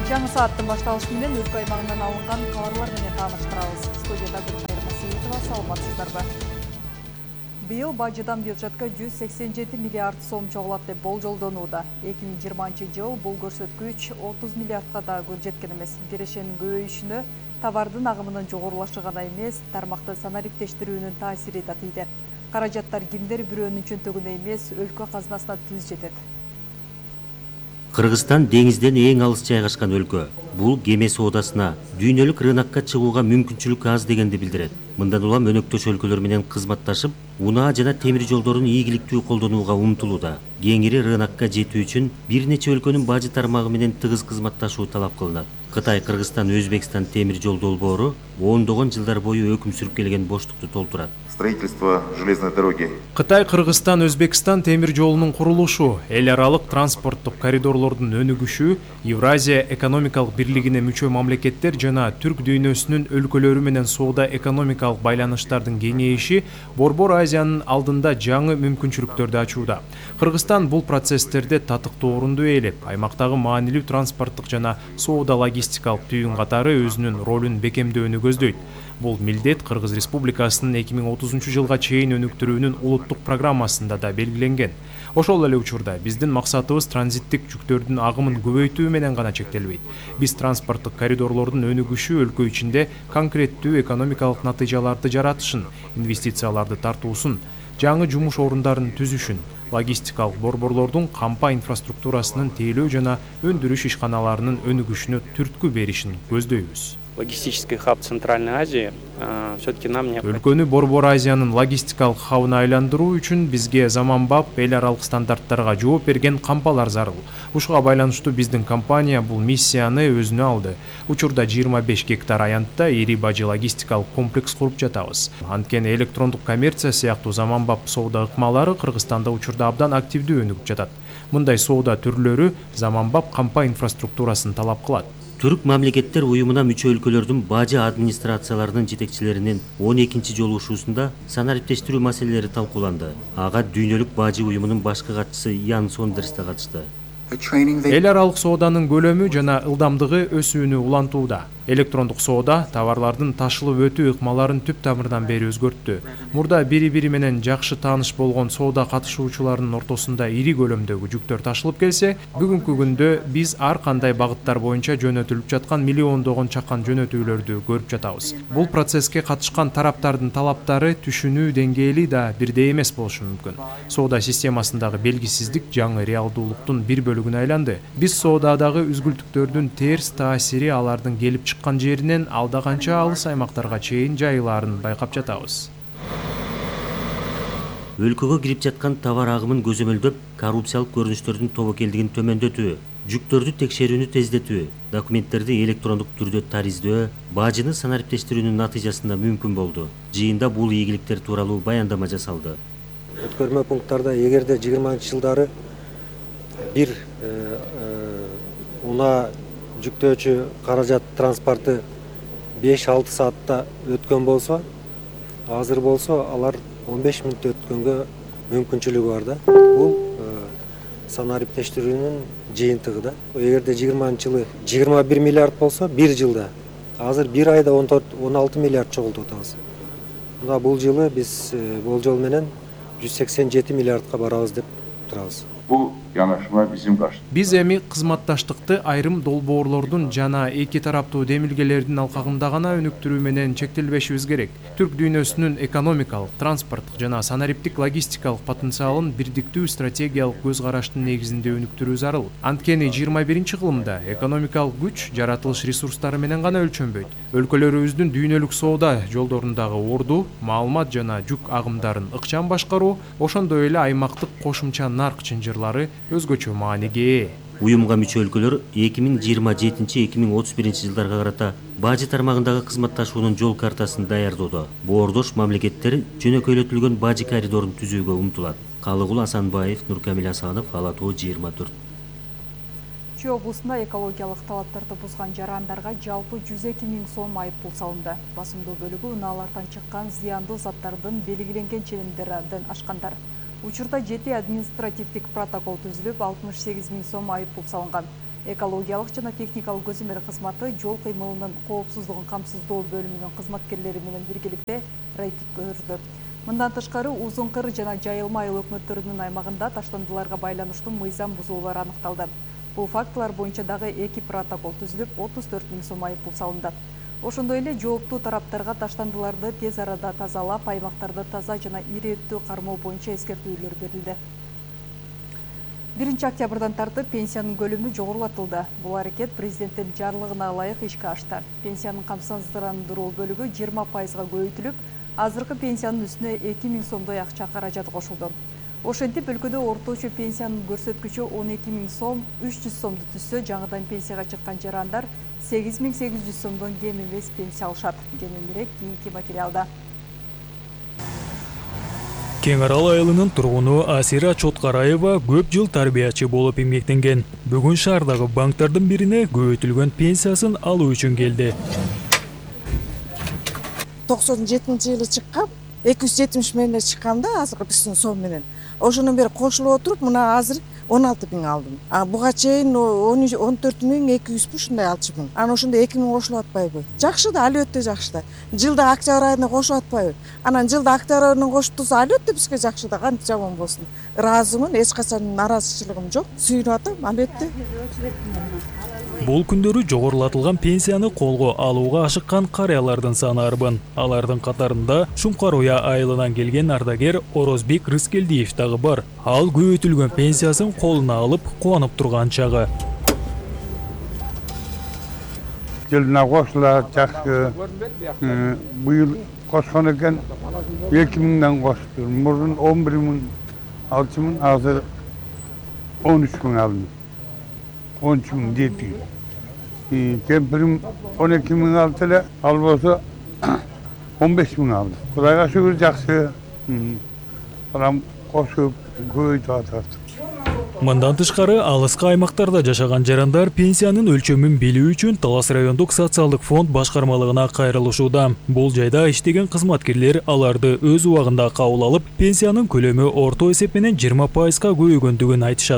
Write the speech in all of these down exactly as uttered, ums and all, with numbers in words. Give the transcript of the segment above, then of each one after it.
Жаңы сааттын башталышы менен өлкө аймагынан алынган кабарлар менен тааныштырабыз. Студияда Гүлнар Масиитова, саламатсыздарбы? Быйыл бажыдан бюджетке жүз сексен жети миллиард сом чогулат деп болжолдонууда. эки миң жыйырманчы жыл бул көрсөткүч отуз миллиардка да көп жеткен эмес. Кирешенин көбөйүшүнө товардын агымынын жогорулашы гана эмес, тармакты санариптештирүүнүн таасири да тийди. Каражаттар кимдер бирөөнүн чөнтөгүнө эмес, өлкө казынасына түз жетет. Кыргызстан деңизден эң алыс жайгашкан өлкө. Бул кеме соодасына, дүйнөлүк рынокко чыгууга мүмкүнчүлүк аз дегенди билдирет. Мындан улам өнөктөш өлкөлөр менен кызматташып, унаа жана темир жолдорун ийгиликтүү колдонууга умтулууда. Кеңири рынокко жетүү үчүн бир нече өлкөнүн бажы тармагы менен тыгыз кызматташуу талап кылынат. Кытай, Кыргызстан, Өзбекстан темир жол долбоору ондогон жылдар бою өкүм сүрүп келген боштукту толтурат. Строительство железной дороги. Кытай, Кыргызстан, Өзбекстан темир жолунун курулушу, эл аралык транспорттук коридорлордун өнүгүшү, Евразия экономикалык бирлигине мүчө мамлекеттер жана түрк дүйнөсүнүн өлкөлөрү менен соода экономикалык байланыштардын кеңейиши Борбор Азиянын алдында жаңы мүмкүнчүлүктөрдү ачууда. Кыргызстан бул процесстерде татыктуу орунду ээлеп, аймактагы маанилүү транспорттук жана соода логистикалык түйүн катары өзүнүн ролун бекемдөөнү көздөйт. Бул милдет Кыргыз Республикасынын эки миң отузунчу жылга чейин өнүктүрүүнүн улуттук программасында да белгиленген. Ошол эле учурда биздин максатыбыз транзиттик жүктөрдүн агымын көбөйтүү менен гана чектелбейт. Биз транспорттук коридорлордун өнүгүшү өлкө ичинде конкреттүү экономикалык натыйжаларды жаратышын, инвестицияларды тартуусун, жаңы жумуш орундарын түзүшүн, логистикалык борборлордун кампа инфраструктурасынын тейлөө жана өндүрүш ишканаларынын өнүгүшүнө түрткү беришин көздөйбүз. Логистический хаб Центральной Азии все-таки нам необходимо. Өлкөнү Борбор Азиянын логистикалык хабына айландыруу үчүн бизге заманбап эл аралык стандарттарга жооп берген кампалар зарыл. Ушуга байланыштуу биздин компания бул миссияны өзүнө алды. Учурда жыйырма беш гектар аянтта ири бажы логистикалык комплекс куруп жатабыз. Анткени электрондук коммерция сыяктуу заманбап соода ыкмалары Кыргызстанда учурда абдан активдүү өнүгүп жатат. Мындай соода түрлөрү заманбап кампа инфраструктурасын талап кылат. Түрк мамлекеттер уюмуна мүчө өлкөлөрдүн бажы администрацияларынын жетекчилеринин он экинчи жолугушуусунда санариптештирүү маселелери талкууланды. Ага дүйнөлүк бажы уюмунун башкы катчысы Ян Сондерс да катышты. Эл аралык сооданын көлөмү жана ылдамдыгы өсүүнү улантууда. Электрондук соода товарлардын ташылып өтүү ыкмаларын түп тамырдан бери өзгөрттү. Мурда бири-бири менен жакшы тааныш болгон соода катышуучуларынын ортосунда ири көлөмдөгү жүктөр ташылып келсе, бүгүнкү күндө биз ар кандай багыттар боюнча жөнөтүлүп жаткан миллиондогон чакан жөнөтүүлөрдү көрүп жатабыз. Бул процесске катышкан тараптардын талаптары, түшүнүү деңгээли да бирдей эмес болушу мүмкүн. Соода системасындагы белгисиздик жаңы реалдуулуктун бир бөлүгүнө айланды. Биз соодадагы үзгүлтүктөрдүн терс таасири алардын келип чыккан жеринен алда канча алыс аймактарга чейин жайылаарын байкап жатабыз. Өлкөгө кирип жаткан товар агымын көзөмөлдөп, коррупциялык көрүнүштөрдүн тобокелдигин төмөндөтүү, жүктөрдү текшерүүнү тездетүү, документтерди электрондук түрдө тариздөө, бажыны санариптештирүүнүн натыйжасында мүмкүн болду. Жыйында бул ийгиликтер тууралуу баяндама жасалды. Өткөрмө пункттарда эгерде жыйырманчы жылдары бир унаа жүктөөчү каражат транспорты беш алты саатта өткөн болсо, азыр болсо алар он беш мүнөттө өткөнгө мүмкүнчүлүгү бар да. Бул санариптештирүүнүн жыйынтыгы да. Эгерде жыйырманчы жылы жыйырма бир миллиард болсо, бир жылда азыр бир айда он төрт он алты миллиард чогултуп атабыз. Мына бул жылы биз болжол менен жүз сексен жети миллиардка барабыз деп турабыз. Бул yanaşma bizim karşı. Биз эми кызматташтыкты айрым долбоорлордун жана эки тараптуу демилгелердин алкагында гана өнүктүрүү менен чектелбешибиз керек. Түрк дүйнөсүнүн экономикалык, транспорттук жана санариптик логистикалык потенциалын бирдиктүү стратегиялык көз караштын негизинде өнүктүрүү зарыл. Анткени жыйырма биринчи кылымда экономикалык күч жаратылыш ресурстары менен гана өлчөнбөйт. Өлкөлөрүбүздүн дүйнөлүк соода жолдорундагы орду, маалымат жана жүк агымдарын ыкчам башкаруу, ошондой эле аймактык кошумча нарк чынжырлары өзгөчө мааниге ээ. Уюмга мүчө өлкөлөр эки миң жыйырма жетинчи эки миң отуз биринчи жылдарга карата бажы тармагындагы кызматташуунун жол картасын даярдоодо. Боордош мамлекеттер жөнөкөйлөтүлгөн бажы коридорун түзүүгө умтулат. Калыгул Асанбаев, Нуркамил Асанов, Ала Тоо жыйырма төрт. Чүй облусунда экологиялык талаптарды бузган жарандарга жалпы жүз эки миң сом айыппул салынды. Басымдуу бөлүгү унаалардан чыккан зыяндуу заттардын белгиленген ченемдерден ашкандар. Учурда жети административдик протокол түзүлүп, алтымыш сегиз миң сом айыппул салынган. Экологиялык жана техникалык көзөмөл кызматы жол кыймылынын коопсуздугун камсыздоо бөлүмүнүн кызматкерлери менен биргеликте рейд өткөрдү. Мындан тышкары Узун Кыр жана Жайылма айыл өкмөттөрүнүн аймагында таштандыларга байланыштуу мыйзам бузуулар аныкталды. Бул фактылар боюнча дагы эки протокол түзүлүп, отуз төрт миң сом айыппул салынды. Ошондой эле жооптуу тараптарга таштандыларды тез арада тазалап, аймактарды таза жана иреттүү кармоо боюнча эскертүүлөр берилди. биринчи октябрдан тартып пенсиянын көлөмү жогорулатылды. Бул аракет президенттин жарлыгына ылайык ишке ашты. Пенсиянын камсыздандыруу бөлүгү жыйырма пайызга көбөйтүлүп, азыркы пенсиянын үстүнө эки миң сомдой акча каражат кошулду. Ошентип өлкөдө орточо пенсиянын көрсөткүчү он эки миң сом, үч жүз сомду түзсө, жаңыдан пенсияга чыккан жарандар сегиз миң сегиз жүз сомдон кем эмес пенсия алышат. Кененирээк кийинки материалда. Кең Арал айылынын тургуну Асира Чоткараева көп жыл тарбиячы болуп эмгектенген. Бүгүн шаардагы банктардын бирине көбөйтүлгөн пенсиясын алуу үчүн келди. токсон жетинчи жылы чыккам, эки жүз жетимиш миңге чыккамда азыркы биздин сом менен. Ошонун бери кошулуп отуруп, мына азыр он алты миң алдым. А буга чейин он төрт миң эки жүз ушундай алчумун. Анан ошондо эки миң кошулуп атпайбы? Жакшы да, албетте жакшы да. Жылда октябрь айына кошуп атпайбы? Анан жылда октябрь айына кошуп турса, албетте бизге жакшы да, кантип жаман болсун. Ыраазымын, эч качан наразычылыгым жок. Сүйүнүп атам, албетте. Бул күндөрү жогорулатылган пенсияны колго алууга ашыккан карыялардын саны арбын. Алардын катарында Шумкар Уя айылынан келген ардагер Орозбек Рыскелдиев дагы бар. Ал көбөйтүлгөн пенсиясын колуна алып кубанып турган чагы. Жылына кошулат, жакшы. Быйыл кошкон экен эки миңден кошту. Мурун он бир миң алчумун, азыр он үч миң алдым. он үч миң жети жүз. Кемпирим он эки миң алды эле, ал болсо он беш миң алды. Кудайга шүгүр жакшы. Балам кошуп көбөйтүп атат. Мындан тышкары алыскы аймактарда жашаган жарандар пенсиянын өлчөмүн билүү үчүн Талас райондук социалдык фонд башкармалыгына кайрылышууда. Бул жайда иштеген кызматкерлер аларды өз убагында кабыл алып, пенсиянын көлөмү орто эсеп менен жыйырма пайызга көбөйгөндүгүн айтышат.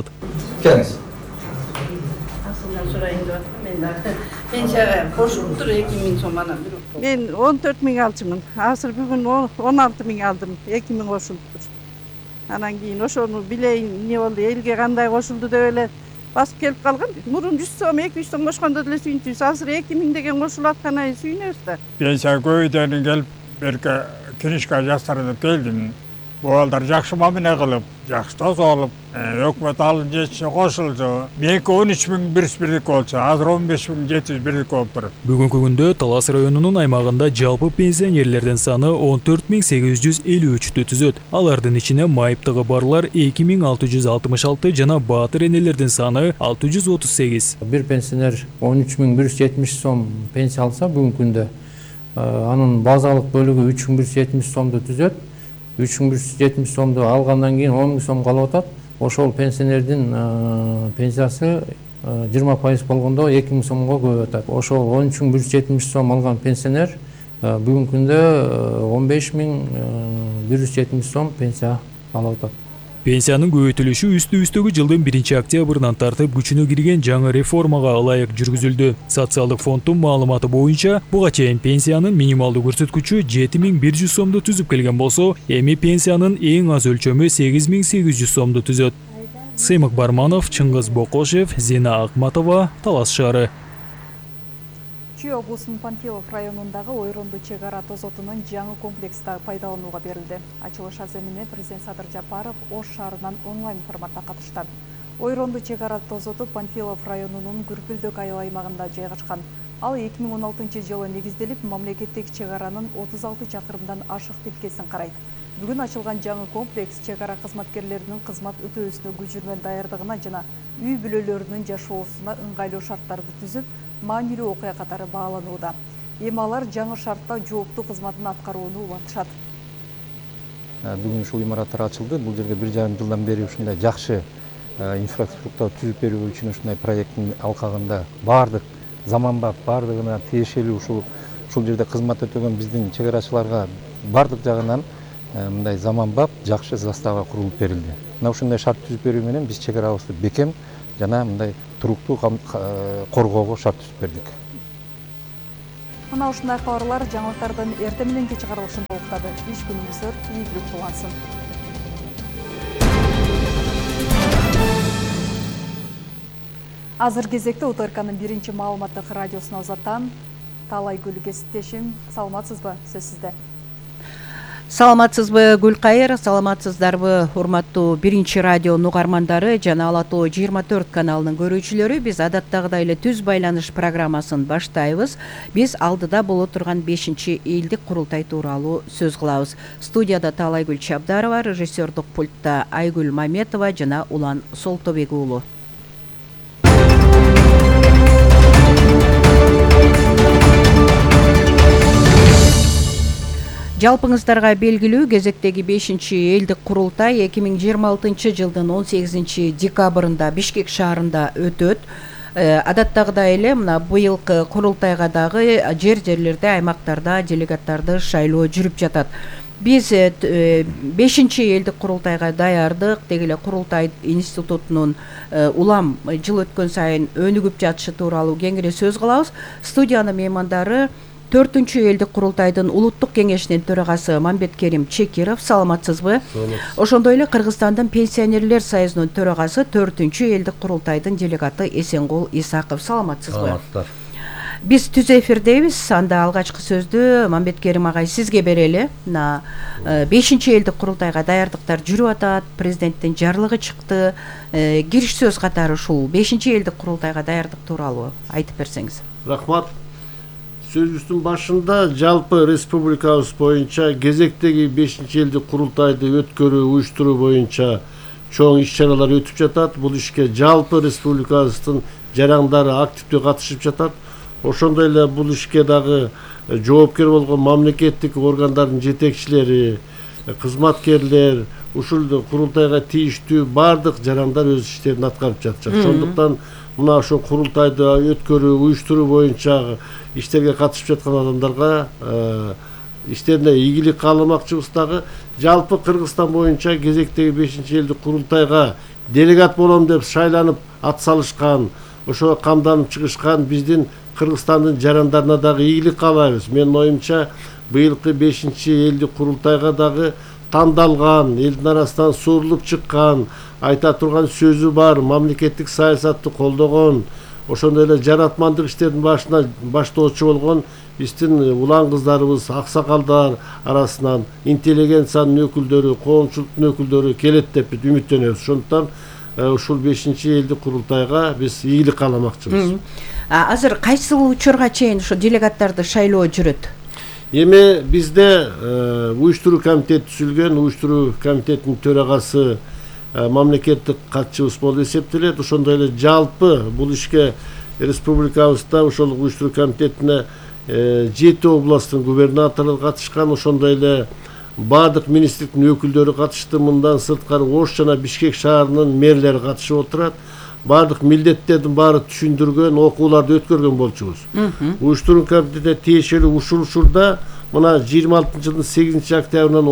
Пенсияга кошулуптур эки миң сом анан. Мен он төрт миң алчумун. Азыр бүгүн он алты миң алдым. эки миң кошулуптур. Анан кийин ошону билейин, эмне болду, элге кандай кошулду деп эле басып келип калган. Мурун жүз сом, эки жүз сом кошкондо деле сүйүнчүбүз. Азыр эки миң деген кошулуп аткандан кийин сүйүнөбүз да. Пенсия көбөйтөөнү келип, берке киришке жастарды келдим. Балдар жакшы мамиле кылып, жакшы тосолуп, өкмөт алын жетишине кошулду. Меники он үч миң бир жүз бирдик болчу, азыр он беш миң жети жүз бирдик болуптур. Бүгүнкү күндө Талас районунун аймагында жалпы пенсионерлердин саны он төрт миң сегиз жүз элүү үчтү түзөт. Алардын ичине майыптыгы барлар эки миң алты жүз алтымыш алты жана баатыр энелердин саны алты жүз отуз сегиз. Бир пенсионер он үч миң бир жүз жетимиш сом пенсия алса бүгүнкү күндө анын базалык бөлүгү үч миң бир жүз жетимиш сомду түзөт. үч миң бир жүз жетимиш сомду алгандан кийин он миң сом калып атат. Ошол пенсионердин пенсиясы жыйырма пайыз болгондо эки миң сомго көбөйүп атат. Ошол он үч миң бир жүз жетимиш сом алган пенсионер бүгүнкү күндө он беш миң бир жүз жетимиш сом пенсия алып атат. Пенсиянын көбөйтүлүшү үстү-үстөгү жылдын биринчи октябрынан тартып күчүнө кирген жаңы реформага ылайык жүргүзүлдү. Социалдык фонддун маалыматы боюнча, буга чейин пенсиянын минималдуу көрсөткүчү жети миң бир жүз сомду түзүп келген болсо, эми пенсиянын эң аз өлчөмү сегиз миң сегиз жүз сомду түзөт. Сыймык Барманов, Чыңгыз Бокошев, Зина Акматова, Талас шаары. Чүй облусунун Панфилов районундагы Ойронду чек ара тозотунун жаңы комплекста пайдаланууга берилди. Ачылыш аземине президент Садыр Жапаров Ош шаарынан онлайн форматта катышты. Ойронду чек ара тозоту Панфилов районунун Күрпүлдөк айыл аймагында жайгашкан. Ал эки миң он алтынчы жылы негизделип, мамлекеттик чек аранын отуз алты чакырымдан ашык тилкесин карайт. Бүгүн ачылган жаңы комплекс чек ара кызматкерлеринин кызмат өтөөсүнө күжүрмөн даярдыгына жана үй бүлөлөрүнүн жашоосуна ыңгайлуу шарттарды түзүп, маанилүү окуя катары бааланууда. Эми алар жаңы шартта жооптуу кызматын аткарууну убактышат. Бүгүн ушул имараттар ачылды. Бул жерге бир жарым жылдан бери ушундай жакшы инфраструктура түзүп берүү үчүн ушундай проекттин алкагында баардык заманбап, баардыгына тиешелүү ушул ушул жерде кызмат өтөгөн биздин чек арачыларга баардык жагынан мындай заманбап, жакшы застава курулуп берилди. Мына ушундай шарт түзүп берүү менен биз чек арабызды бекем жана мындай туруктуу коргоого шарт түзүп бердик. Мына ушундай кабарлар жаңылыктардын эртең менен кече каралышын толуктады. Иш күнүңүздөр ийгиликтүү улансын. Азыр кезекте УТРКнын биринчи маалыматтык радиосуна узаттан Талайгүл кесиптешим, саламатсызбы? Сөз сизде. Саламатсызбы Гүлкайыр, саламатсыздарбы урматтуу биринчи радио угармандары жана Ала Тоо жыйырма төрт каналынын көрүүчүлөрү. Биз адаттагыдай эле түз байланыш программасын баштайбыз. Биз алдыда боло турган бешинчи элдик курултай тууралуу сөз кылабыз. Студияда Талайгүл Чабдарова, режиссердук пультта Айгүл Маметова жана Улан Солтобек уулу. Жалпыңыздарга белгилүү, кезектеги бешинчи элдик курултай эки миң жыйырма алтынчы жылдын он сегизинчи декабрында Бишкек шаарында өтөт. Адаттагыдай эле мына быйылкы курултайга дагы жер жерлерде, аймактарда делегаттарды шайлоо жүрүп жатат. Биз бешинчи элдик курултайга даярдык, деги эле курултай институтунун улам жыл өткөн сайын өнүгүп жатышы тууралуу кеңири сөз кылабыз. Студиянын меймандары төртүнчү элдик курултайдын улуттук кеңешинин төрагасы Мамбеткерим Чекиров, саламатсызбы? Ошондой эле Кыргызстандын пенсионерлер союзунун төрагасы төртүнчү элдик курултайдын делегаты Эсенгул Исаков, саламатсызбы? Саламатсыздар. Биз түз эфирдебиз. Анда алгачкы сөздү Мамбеткерим агай сизге берели. Мына бешинчи элдик курултайга даярдыктар жүрүп атат, президенттин жарлыгы чыкты. Кириш сөз катары ушул бешинчи элдик курултайга даярдык тууралуу айтып берсеңиз. Рахмат. Сөзүбүздүн башында жалпы республикабыз боюнча кезектеги бешинчи элдик курултайды өткөрүү, уюштуруу боюнча чоң иш-чаралар өтүп жатат. Бул ишке жалпы республикабыздын жарандары активдүү катышып жатат. Ошондой эле бул ишке дагы жоопкер болгон мамлекеттик органдардын жетекчилери, кызматкерлер, ушул курултайга тийиштүү бардык жарандар өз иштерин аткарып жатышат. Ошондуктан мына ошо курултайды өткөрүү, уюштуруу боюнча иштерге катышып жаткан адамдарга иштерине ийгилик кааламакчыбыз. Дагы жалпы Кыргызстан боюнча кезектеги бешинчи элдик курултайга делегат болом деп шайланып ат салышкан, ошого камданып чыгышкан биздин Кыргызстандын жарандарына дагы ийгилик каалайбыз. Менин оюмча быйылкы бешинчи элдик курултайга дагы тандалган, элдин арасынан суурулуп чыккан, айта турган сөзү бар, мамлекеттик саясатты колдогон, ошондой эле жаратмандык иштердин башына баштоочу болгон биздин улан кыздарыбыз, аксакалдар арасынан интеллигенциянын өкүлдөрү, коомчулуктун өкүлдөрү келет деп үмүттөнөбүз. Ошондуктан ушул бешинчи элдик курултайга биз ийгилик кааламакчыбыз. Азыр кайсы учурга чейин ошо делегаттарды шайлоо жүрөт? Эми бизде уюштуруу комитети түзүлгөн, уюштуруу комитетинин төрагасы мамлекеттик катчыбыз болуп эсептелет. Ошондой эле жалпы бул ишке республикабызда ошол уюштуруу комитетине жети областтын губернаторлору катышкан, ошондой эле бардык министрликтин өкүлдөрү катышты. Мындан сырткары Ош жана Бишкек шаарынын мэрлери катышып отурат. Бардык милдеттердин баары түшүндүргөн, окууларды өткөргөн болчубуз. Уюштуруу комитетине тиешелүү ушул учурда мына жыйырма алтынчы жылдын сегизинчи октябрынан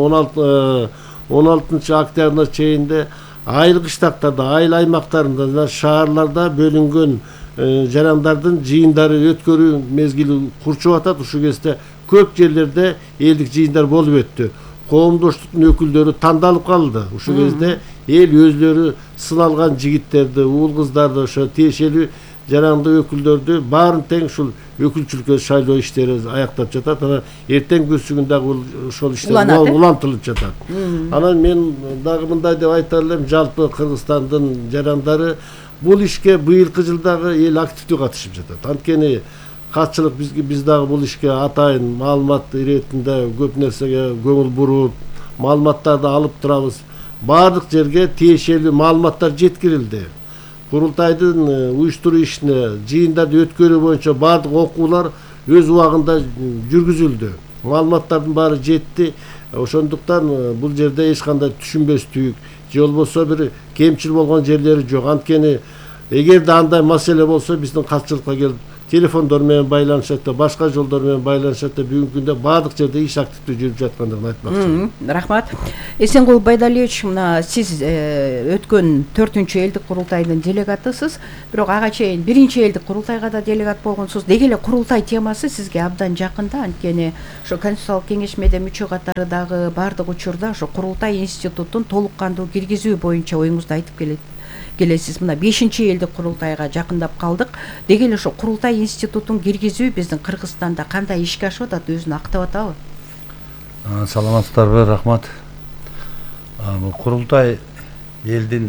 он алтынчы октябрына чейинде айыл кыштактарда, айыл аймактарында жана шаарларда бөлүнгөн жарандардын жыйындары өткөрүү мезгили курчуп атат. Ушул кезде көп жерлерде элдик жыйындар болуп өттү. Коомдоштуктун өкүлдөрү тандалып калды. Ушул кезде эл өзлөрү сыналган жигиттерди, уул кыздарды, ошо тиешелүү жаранды өкүлдөрдү баарын тең ушул өкүлчүлүккө шайлоо иштери аяктап жатат. Анан эртең күнсүгүн дагы ошол иштер улантылып жатат. Анан мен дагы мындай деп айта элем, жалпы Кыргызстандын жарандары бул ишке быйылкы жылдагы эл активдүү катышып жатат. Анткени катчылык бизге биз дагы бул ишке атайын маалымат иретинде көп нерсеге көңүл буруп, маалыматтарды алып турабыз. Бардык жерге тиешелүү маалыматтар жеткирилди. Курултайдын уюштуруу ишине, жыйындарды өткөрүү боюнча бардык окуулар өз убагында жүргүзүлдү. Маалыматтардын баары жетти. Ошондуктан бул жерде эч кандай түшүнбөстүк же болбосо бир кемчил болгон жерлери жок. Анткени эгерде андай маселе болсо биздин катчылыкка келип телефондор менен байланышат да, башка жолдор менен байланышат да, бүгүнкү күндө баардык жерде иш активдүү жүрүп жаткандыгын айтмакчымын. Рахмат. Эсенгул Байдалиевич, мына сиз өткөн төртүнчү элдик курултайдын делегатысыз, бирок ага чейин биринчи элдик курултайга да делегат болгонсуз. Деги эле курултай темасы сизге абдан жакында, анткени ошо Конституциялык кеңешмеде мүчө катары дагы баардык учурда ошо курултай институтун толук кандуу киргизүү боюнча оюңузду айтып келет. Келесиз, мына бешинчи элдик курултайга жакындап калдык. Деги эле ошо курултай институтун киргизүү биздин Кыргызстанда кандай ишке ашып атат, өзүн актап атабы? Саламатсыздарбы, рахмат. Бул курултай элдин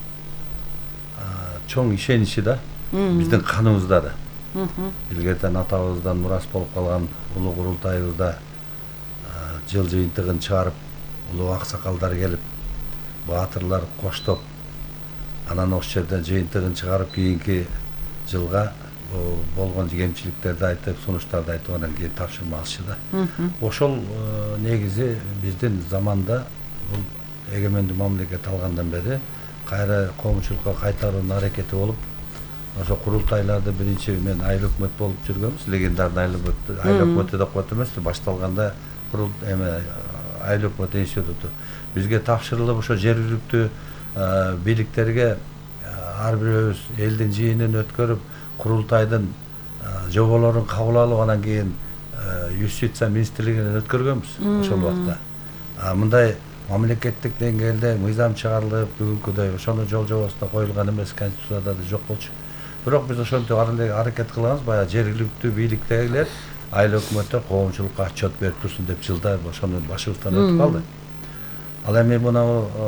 чоң ишеничи да, биздин каныбызда да. Илгертен атабыздан мурас болуп калган улуу курултайыбызда жыл жыйынтыгын чыгарып, улуу аксакалдар келип, баатырлар коштоп, анан ошол жерден жыйынтыгын чыгарып, кийинки жылга болгон кемчиликтерди айтып, сунуштарды айтып, анан кийин тапшырма алышы да. Ошол негизи биздин заманда бул эгемендүү мамлекет алгандан бери кайра коомчулукка кайтаруунун аракети болуп, ошо курултайларды биринчи мен айыл өкмөт болуп жүргөнбүз. Легендарный айыл өкмөт, айыл өкмөтү деп коет эмес, башталганда курул эме айыл өкмөт институту бизге тапшырылып, ошо жергиликтүү бийликтерге ар бирөөбүз элдин жыйынын өткөрүп, курултайдын жоболорун кабыл алып, анан кийин юстиция министрлигинен өткөргөнбүз ошол убакта. Мындай мамлекеттик деңгээлде мыйзам чыгарылып, бүгүнкүдөй ошону жол жобосуна коюлган эмес, конституцияда да жок болчу. Бирок биз ошентип аракет кылабыз, баягы жергиликтүү бийликтегилер айыл өкмөттөр коомчулукка отчет берип турсун деп жылдар ошону башыбыздан өтүп калды. Ал эми мына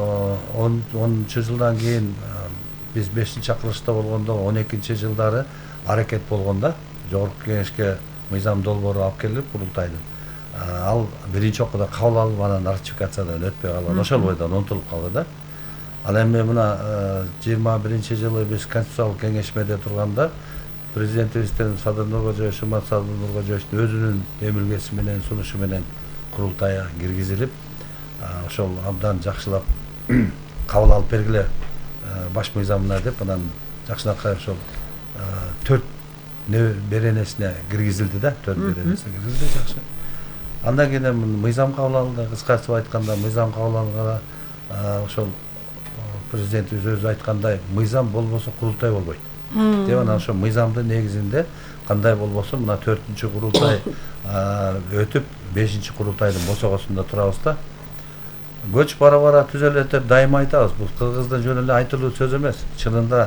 онунчу жылдан кийин биз бешинчи чакырылышта болгондо он экинчи жылдары аракет болгондо жогорку кеңешке мыйзам долбоору алып келип курултайдын. Ал биринчи окууда кабыл алып, анан ратификациядан өтпөй калган, ошол бойдон унутулуп калды да. Ал эми мына жыйырма биринчи жылы биз Конституциялык кеңешмеде турганда президентибизден Садыр Нуркожоевич, Жомарт Садыр Нуркожоевичтин өзүнүн эмилгеси менен, сунушу менен курултайга киргизилип, ошол абдан жакшылап кабыл алып бергиле баш мыйзамына деп, анан жакшынакай ошол төрт беренесине киргизилди да, төрт беренесине киргизилди жакшы. Андан кийин мыйзам кабыл алынды, кыскартып айтканда мыйзам кабыл алынганда ошол президентибиз өзү айткандай, мыйзам болбосо курултай болбойт деп, анан ошо мыйзамдын негизинде кандай болбосо мына төртүнчү курултай өтүп, бешинчи курултайдын босогосунда турабыз да. Көч бара-бара түзөлөт деп дайыма айтабыз. Бул кыргыздын жөн эле айтылуу сөз эмес. Чынында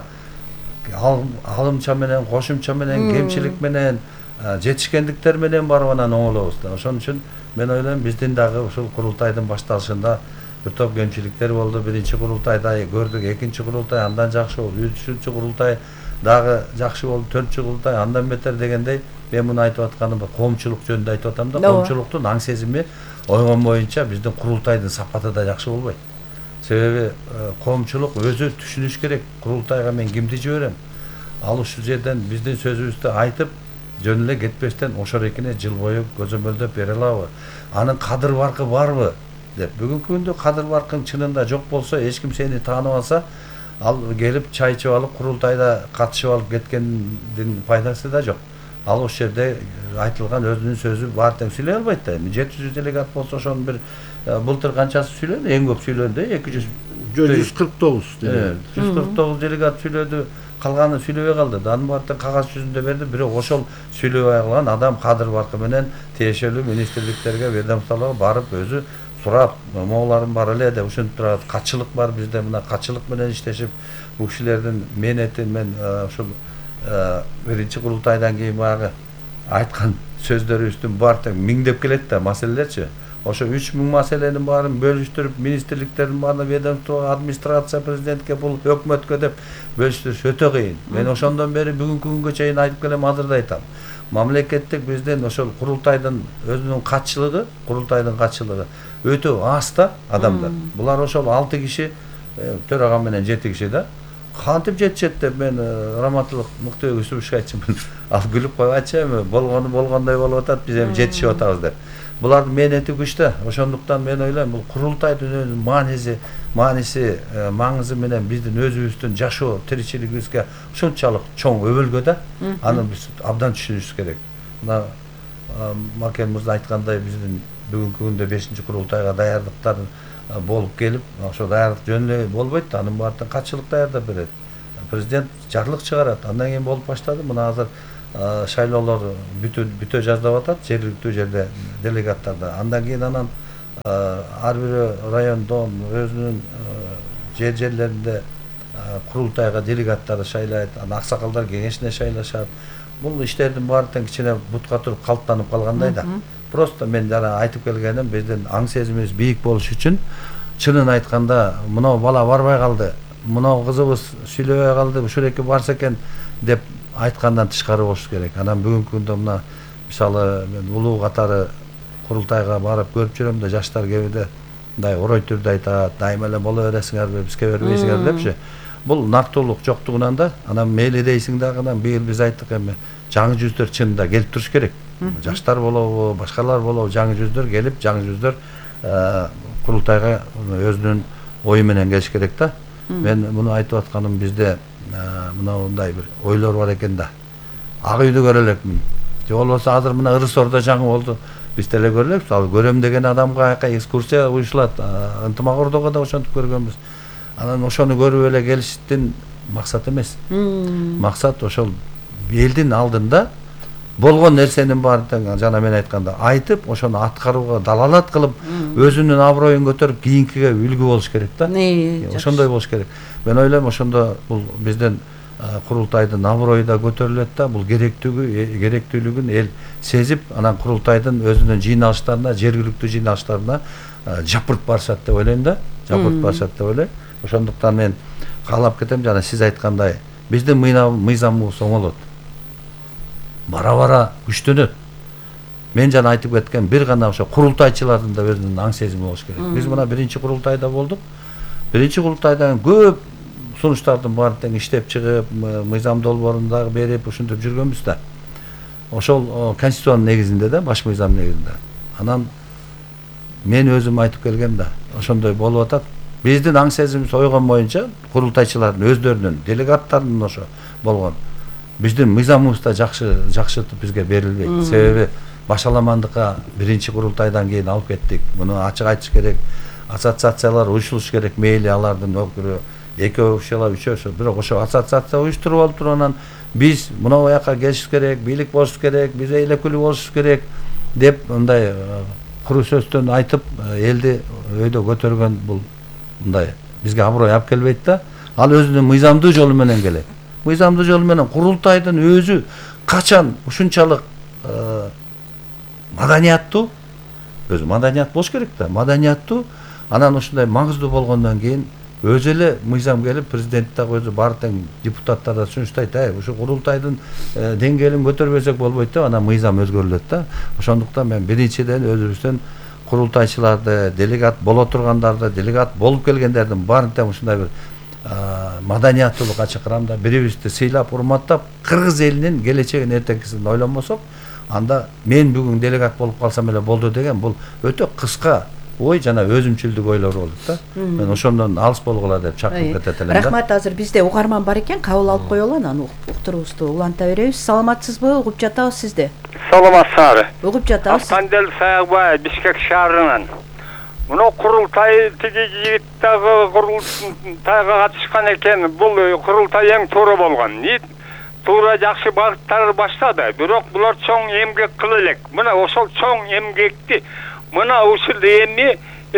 алымча менен, кошумча менен, кемчилик менен, жетишкендиктер менен барып анан оңолобуз да. Ошон үчүн мен ойлойм, биздин дагы ушул курултайдын башталышында бир топ кемчиликтер болду. Биринчи курултайда көрдүк, экинчи курултай андан жакшы болду, үчүнчү курултай дагы жакшы болду, төртүнчү курултай андан бетер дегендей, мен муну айтып атканым коомчулук жөнүндө айтып атам да. Коомчулуктун аң сезими ойгон боюнча биздин курултайдын сапаты да жакшы болбойт. Себеби коомчулук өзү түшүнүш керек, курултайга мен кимди жиберем. Ал ушул жерден биздин сөзүбүздү айтып, жөн эле кетпестен ошол экине жыл бою көзөмөлдөп бере алабы? Анын кадыр баркы барбы деп. Бүгүнкү күндө кадыр баркың чынында жок болсо, эч ким сени тааныбаса, ал келип чай ичип алып, курултайда катышып алып кеткендин пайдасы да жок. Ал ошол жерде айтылган өзүнүн сөзү бар тең сүйлөй албайт да. жети жүз делегат болсо, ошонун бир былтыр канчасы сүйлөдү? Эң көп сүйлөндү, эки жүз жүз кырк тогуз. жүз кырк тогуз делегат сүйлөдү, калганы сүйлөбөй калды. Анын баардыгын кагаз жүзүндө берди, бирок ошол сүйлөбөй калган адам кадыр баркы менен тиешелүү министрликтерге, ведомстволорго барып өзү сурап, моуларым бар эле деп ушинтип турат. Катчылык бар бизде, мына катчылык менен иштешип, бул кишилердин мээнетин мен ушул биринчи курултайдан кийин баягы айткан сөздөрүбүздүн бар тең миңдеп келет да маселелерчи. Ошо үч миң маселенин баарын бөлүштүрүп, министрликтердин баарын ведомство, администрация, президентке, бул өкмөткө деп бөлүштүрүш өтө кыйын. Мен ошондон бери бүгүнкү күнгө чейин айтып келем, азыр да айтам. Мамлекеттик биздин ошол курултайдын өзүнүн катчылыгы, курултайдын катчылыгы өтө аз да адамдар. Булар ошол алты киши, төрага менен жети киши да. Кантип жетишет деп мен Раматылык Муктубек Юсуповичке айтчумун. Ал күлүп коюп айтчу, эми болгону болгондой болуп атат, биз эми жетишип атабыз деп. булардын мээнети күчтүү. Ошондуктан мен ойлойм бул курултайдын мааниси мааниси маңызы менен биздин өзүбүздүн жашоо тиричилигибизге ушунчалык чоң өбөлгө да. Аны биз абдан түшүнүшүбүз керек. Мына Макен мырза айткандай биздин бүгүнкү күндө бешинчи курултайга даярдыктар болуп келип, ошо даярдык жөн эле болбойт да, анын баардыгын катчылык даярдап берет. Президент жарлык чыгарат, андан кийин болуп баштады. Мына азыр шайлоолор бүтө бүтө жаздап атат, жергиликтүү жерде делегаттарда. Андан кийин анан ар бир райондон өзүнүн жер жерлеринде курултайга делегаттарды шайлайт, анан аксакалдар кеңешине шайлашат. Бул иштердин баардыгын кичине бутка туруп калыптанып калгандай да. Просто мен жана айтып келгеним, биздин аң сезимибиз бийик болуш үчүн чынын айтканда мына бала барбай калды, мына кызыбыз сүйлөбөй калды, ушул эки барса экен деп айткандан тышкары болуш керек. Анан бүгүнкү күндө мына мисалы мен улуу катары курултайга барып көрүп жүрөм да, жаштар кээде мындай орой түрдө айтат, дайыма эле боло бересиңерби, бизге бербейсиңер депчи. Бул нактуулук жоктугунан да, анан мейли дейсиң дагы, быйыл биз айттык эми жаңы жүздөр чынында келип туруш керек. Жаштар болобу, башкалар болобу, жаңы жүздөр келип, жаңы жүздөр курултайга өзүнүн ою менен келиш керек да. Мен муну айтып атканым, бизде мындай бир ойлор бар экен да. Ак үйдү көрө элекмин. Же болбосо азыр мына Ырысордо жаңы болду. Биз деле көрө элек, ал көрөм деген адамга экскурсия уюшулат. Ынтымак Ордого да ошентип көргөнбүз. Анан ошону көрүп эле келиштин максат эмес. Максат ошол элдин алдында болгон нерсенин баардыгын жана мен айтканда айтып, ошону аткарууга далалат кылып, өзүнүн аброюн көтөрүп, кийинкиге үлгү болуш керек да. Ошондой болуш керек. Мен ойлойм, ошондо бул биздин курултайдын аброю да көтөрүлөт да, бул керектүүгү керектүүлүгүн эл сезип, анан курултайдын өзүнүн жыйналыштарына, жергиликтүү жыйналыштарына жапырт барышат деп ойлойм да. Жапырт барышат деп ойлойм. Ошондуктан мен каалап кетем, жана сиз айткандай, биздин мыйзамыбыз оңолот. Бара-бара күчтөнөт. Мен жана айтып кеткен, бир гана ошо курултайчылардын да өзүнүн аң сезими болуш керек. Биз мына биринчи курултайда болдук. Биринчи курултайдан көп сунуштардын баардыгын иштеп чыгып, мыйзам долбоорун дагы берип, ушинтип жүргөнбүз да. Ошол конституциянын негизинде да, баш мыйзам негизинде. Анан мен өзүм айтып келгем да, ошондой болуп атат. Биздин аң сезимибиз ойгон боюнча курултайчылардын өздөрүнүн делегаттарынын ошо болгон биздин мыйзамыбызда жакшы жакшыртып бизге берилбейт. Себеби башаламандыкка биринчи курултайдан кийин алып кеттик. Муну ачык айтыш керек. Ассоциациялар уюшулуш керек, мейли алардын өкүрү экөө ушула үчөөсү, бирок ошо ассоциация уюштуруп алып туруп анан биз мына жака келишибиз керек, бийлик болуш керек, биз элеккүлүү болушубуз керек деп мындай куру сөздөн айтып элди өйдө көтөргөн бул мындай бизге аброй алып келбейт да. Ал өзүнүн мыйзамдуу жолу менен келет. Мыйзамдуу жол менен курултайдын өзү качан ушунчалык маданияттуу, өзү маданият болуш керек да, маданияттуу, анан ушундай маңыздуу болгондон кийин өзү эле мыйзам келип, президент дагы өзү баардык депутаттар да сунуштайт, ай, ушу курултайдын деңгээлин көтөрбөсөк болбойт деп, анан мыйзам өзгөрүлөт да. Ошондуктан мен биринчиден өзүбүздүн курултайчыларды, делегат боло тургандарды, делегат болуп келгендердин баарын тең ушундай бир маданияттуулукка чакырам да, бири-бирибизди сыйлап, урматтап, кыргыз элинин келечегин эртеңкисин ойлонбосок, анда мен бүгүн делегат болуп калсам эле болду деген бул өтө кыска ой жана өзүмчүлдүк ойлор болот да. Мен ошондон алыс болгула деп чакырып кетет элем да. Рахмат, азыр бизде угарман бар экен, кабыл алып коелу, анан уктуруубузду уланта беребиз. Саламатсызбы? Угуп жатабыз сизди. Саламатсыңар. Угуп жатабыз. Апандел Саякбаев, Бишкек шаарынан. Мына курултай тиги жигит дагы курултайга катышкан экен. Бул курултай эң туура болгон. Туура жакшы багыттар баштады. Бирок булар чоң эмгек кыла элек. Мына ошол чоң эмгекти мына ушул эми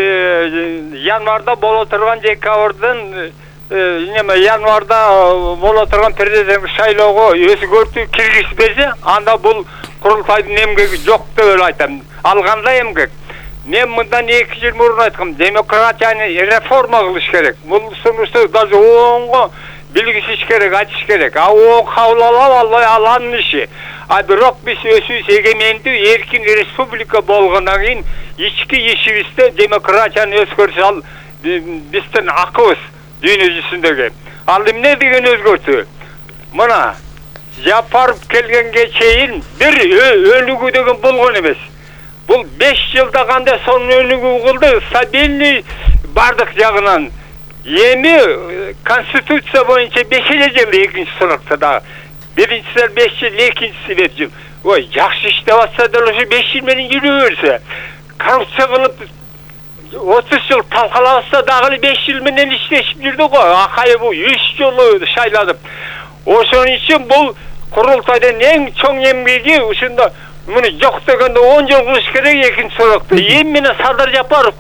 январда боло турган декабрдын неме январда боло турган президенттик шайлоого өзгөртүү киргизбесе, анда бул курултайдын эмгеги жок деп эле айтам. Алганда эмгек. Мен мындан эки жыл мурун айткам, демократияны реформа кылыш керек. Бул сунушту даже оңго билгизиш керек, айтыш керек. А оң кабыл алып албай аланын иши. А бирок биз өзүбүз эгемендүү эркин республика болгондон кийин ички ишибизде демократияны өзгөртүш ал биздин акыбыз дүйнө жүзүндөгү. Ал эмне деген өзгөртүү? Мына Жапаров келгенге чейин бир өлүгү деген болгон эмес. Бул беш жылда кандай сонун өнүгүү кылды, стабильный бардык жагынан. Эми конституция боюнча беш эле жыл экинчи срокто да. Биринчisi беш жыл, экинчisi беш жыл. Ой, жакшы иштеп атса деле ошо беш жыл менен жүрө берсе. Коррупция кылып отуз жыл талкалабатса дагы беш жыл менен иштешип жүрдү го. Акайы бу үч жолу шайланып. Ошон үчүн бул курултайдын эң чоң эмгеги ушунда муну жок дегенде он жыл кылыш керек экинчи срокто. Эми менен Садыр Жапаров